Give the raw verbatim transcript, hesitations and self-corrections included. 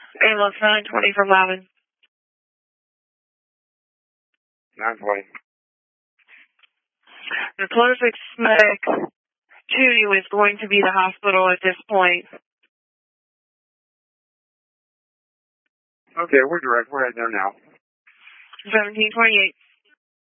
Ambulance nine twenty from Lavin. nine twenty. The closest medic to you is going to be the hospital at this point. Okay, we're direct. We're heading there now. seventeen twenty-eight.